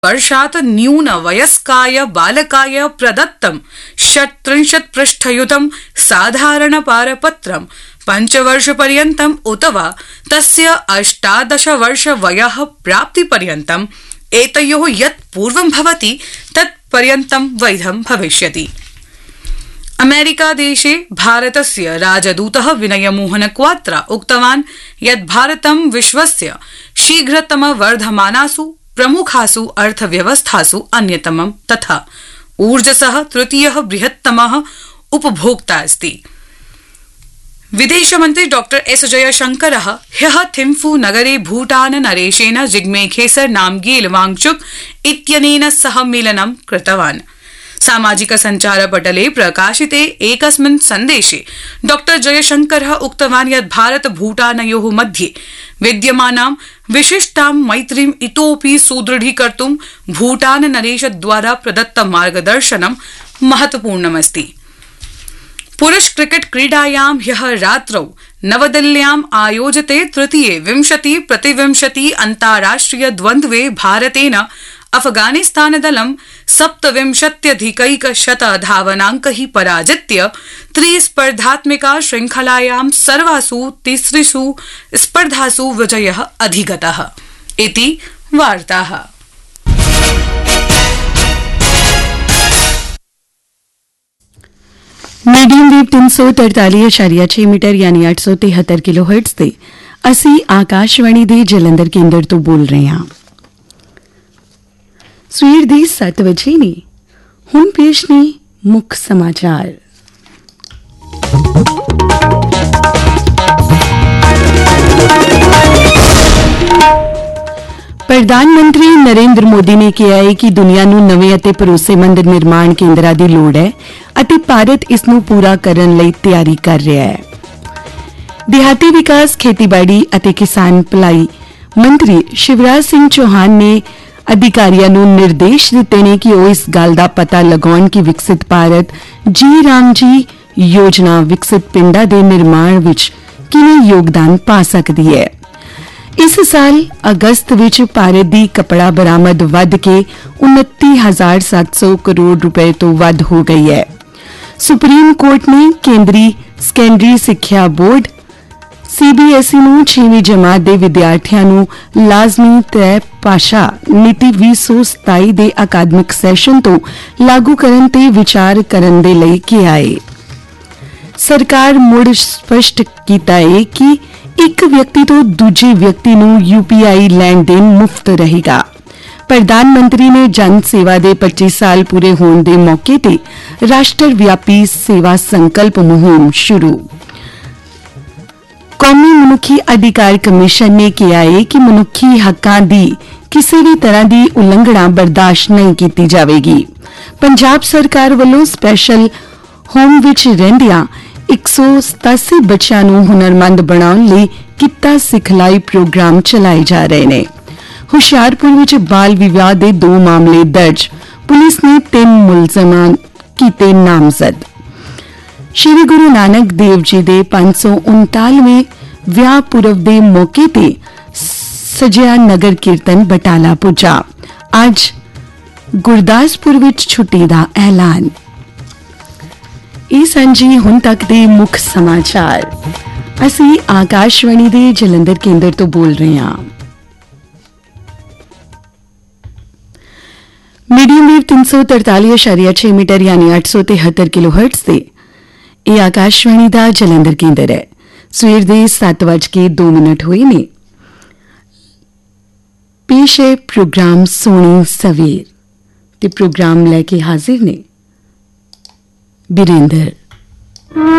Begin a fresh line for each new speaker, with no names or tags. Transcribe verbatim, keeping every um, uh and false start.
वर्षात् न्यून वयस्काय बालकाय प्रदत्तं षट्त्रिंशत् पृष्ठयुतं साधारण पारपत्रं पञ्चवर्षपर्यन्तम् उत वा तस्य अष्टादश वर्ष वयः प्राप्तिपर्यन्तम् एतयोः यत् पूर्वं भवति तत् पर्यन्तं वैधं भविष्यति। अमेरिका देशे भारतस्य राजदूतः विनय मोहन क्वात्रा उक्तवान् यत् भारतं विश्वस्य शीघ्रतम वर्धमानासु प्रमुखासु अर्थव्यवस्थासु अन्यतमं तथा ऊर्जसः तृतीयः बृहत्तमः उपभोक्ता अस्ति। विदेशमन्त्री डॉक्टर एस जयशंकरः ह्यः थिम्फू नगरे भूटान नरेशेन जिग्मे खेसर नामग्येल वांगचुक इत्यनेन सह मेलनं कृतवान्। सामाजिक संचारपटले प्रकाशिते एकस्मिन् सन्देशे डॉक्टर जयशंकरः उक्तवान् यत् भारत भूटानयोः मध्ये विद्यमानां विशिष्टां मैत्रीम् इतोऽपि सुदृढीकर्तुं भूटान नरेशद्वारा प्रदत्त मार्गदर्शनं महत्वपूर्णमस्ति। पुरुष क्रिकेट क्रीडायां ह्यः रात्रौ नवदिल्ल्याम् आयोजिते तृतीये विंशति प्रतिविंशति अन्ताराष्ट्रिय द्वन्द्वे भारतेन अफगानिस्तानदलं सप्तविंशत्यधिकैकशत धावनाङ्कैः पराजित्य त्रिस्पर्धात्मिका श्रृंखलायां सर्वासु तिसृषु स्पर्धासु विजयः अधिगतः इति वार्ताः।
मीडियम वेव तीन सौ तरताली अशारिया छे मीटर यानी आठ सौ तिहत्तर किलो हर्ट्ज ते असी आकाशवाणी दे जलंधर केंद्र तो बोल रहे हैं। सवेर दे सत्त बजे ने हुण पेश ने मुख्य समाचार। प्रधानमंत्री नरेंद्र मोदी ने कहा है कि दुनिया ਨੂੰ ਨਵੇਂ ਅਤੇ ਭਰੋਸੇਮੰਦ ਨਿਰਮਾਣ ਕੇਂਦਰਾਂ ਦੀ ਲੋੜ ਹੈ ਅਤੇ ਭਾਰਤ ਇਸ ਨੂੰ ਪੂਰਾ ਕਰਨ ਲਈ ਤਿਆਰੀ ਕਰ ਰਿਹਾ ਹੈ। ਦਿਹਾਤੀ ਵਿਕਾਸ ਖੇਤੀਬਾੜੀ ਅਤੇ ਕਿਸਾਨ ਭਲਾਈ ਮੰਤਰੀ ਸ਼ਿਵਰਾਜ ਸਿੰਘ ਚੌਹਾਨ ਨੇ ਅਧਿਕਾਰੀਆਂ ਨੂੰ ਨਿਰਦੇਸ਼ ਦਿੱਤੇ ਨੇ ਕਿ ਉਹ ਇਸ ਗੱਲ ਦਾ ਪਤਾ ਲਗਾਉਣ ਕਿ ਵਿਕਸਿਤ ਭਾਰਤ ਜੀ ਰਾਮ ਜੀ ਯੋਜਨਾ ਵਿਕਸਿਤ ਪਿੰਡਾਂ ਦੇ ਨਿਰਮਾਣ ਵਿੱਚ ਕਿਵੇਂ ਯੋਗਦਾਨ ਪਾ ਸਕਦੀ ਹੈ। इस साल अगस्त विच भारत दी कपड़ा बरामद वध के उनती हजार सत्त सौ करोड़ रुपए तो वध हो गई है। सुप्रीम कोर्ट ने केंद्री सैकंडरी सिक्ख्या बोर्ड सीबीएसई नूं छेवीं जमात दे विद्यार्थियों नूं लाजमी तय भाषा नीति बीस सौ सताई दे अकादमिक सैशन तो लागू करन ते विचार करन दे लई किहा है। सरकार मुड़ स्पष्ट कीता है कि एक व्यक्ति तो दूजे व्यक्ति नूं यूपीआई लैण देण मुफ्त रहेगा। प्रधानमंत्री ने जन सेवा दे पच्चीस साल पूरे होने दे मौके ते राष्ट्रव्यापी सेवा संकल्प मुहिम शुरू। कौमी मनुखी अधिकार कमीशन ने कहा है कि मनुखी हकां दी किसी भी तरह की उलंघना बर्दाश्त नहीं की जाएगी। पंजाब सरकार वालों स्पैशल होम विच रहिंदियां एक सौ सतासी बच्चों नूं हुनरमंद बनाउण लई किता सिखलाई प्रोग्राम चलाए जा रहे हैं। हुशियारपुर विच बाल विवाह दे दो मामले दर्ज, पुलिस ने तीन मुलजमां कीते नामजद। श्री गुरु नानक देव जी दे पांच सौ उनतालीवें विआह पुरब दे मौके ते सजिया नगर कीर्तन बटाला पुजा। अज गुरदासपुर विच छुट्टी दा ऐलान। ਇਹ ਸੰਜੀ ਹੁਣ ਤੱਕ ਦੇ ਮੁੱਖ ਸਮਾਚਾਰ। ਅਸੀਂ ਆਕਾਸ਼ਵਾਣੀ ਦੇ ਜਲੰਧਰ ਕੇਂਦਰ ਤੋਂ ਬੋਲ ਰਹੇ ਹਾਂ। ਮੀਡੀਅਮ ਵੇਵ तीन सौ तरताली अशारिया छे मीटर यानी आठ सौ तिहत्तर किलो हर्ट्ज ਤੇ ਇਹ ਆਕਾਸ਼ਵਾਣੀ ਦਾ ਜਲੰਧਰ ਕੇਂਦਰ ਹੈ। ਸਵੇਰ ਦੇ ਸੱਤ ਵੱਜ ਕੇ ਦੋ ਮਿੰਟ ਹੋਏ ਨੇ। ਪੇਸ਼ ਹੈ ਪ੍ਰੋਗਰਾਮ ਸੋਹਣੀ ਸਵੇਰ ਤੇ ਪ੍ਰੋਗਰਾਮ ਲੈ ਕੇ ਹਾਜ਼ਰ ਨੇ बिरेंद्र।